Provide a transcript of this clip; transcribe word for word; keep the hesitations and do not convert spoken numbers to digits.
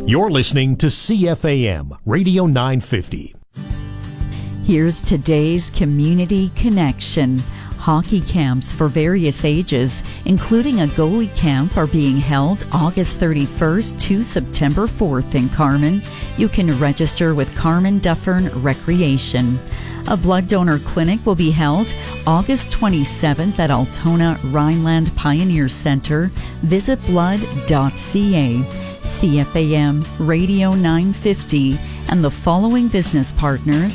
You're listening to C F A M Radio nine fifty. Here's today's Community Connection. Hockey camps for various ages, including a goalie camp, are being held August thirty-first to September fourth in Carman. You can register with Carman Dufferin Recreation. A blood donor clinic will be held August twenty-seventh at Altona Rhineland Pioneer Center. Visit blood dot c a. C F A M Radio nine fifty and the following business partners